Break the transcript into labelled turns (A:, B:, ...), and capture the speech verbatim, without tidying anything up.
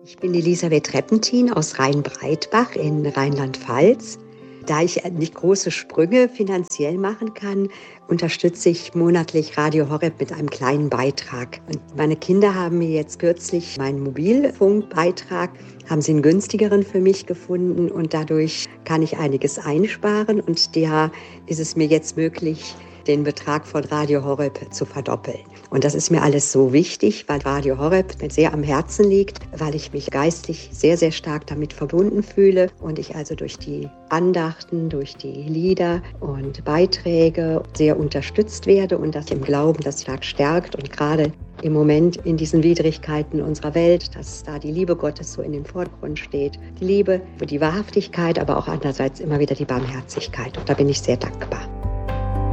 A: Ich bin Elisabeth Reppentin aus Rheinbreitbach in Rheinland-Pfalz. Da ich nicht große Sprünge finanziell machen kann, unterstütze ich monatlich Radio Horeb mit einem kleinen Beitrag. Und meine Kinder haben mir jetzt kürzlich meinen Mobilfunkbeitrag, haben sie einen günstigeren für mich gefunden und dadurch kann ich einiges einsparen und da ist es mir jetzt möglich, den Betrag von Radio Horeb zu verdoppeln. Und das ist mir alles so wichtig, weil Radio Horeb mir sehr am Herzen liegt, weil ich mich geistlich sehr, sehr stark damit verbunden fühle und ich also durch die Andachten, durch die Lieder und Beiträge sehr unterstützt werde und das im Glauben das stark stärkt und gerade im Moment in diesen Widrigkeiten unserer Welt, dass da die Liebe Gottes so in den Vordergrund steht. Die Liebe, die Wahrhaftigkeit, aber auch andererseits immer wieder die Barmherzigkeit. Und da bin ich sehr dankbar.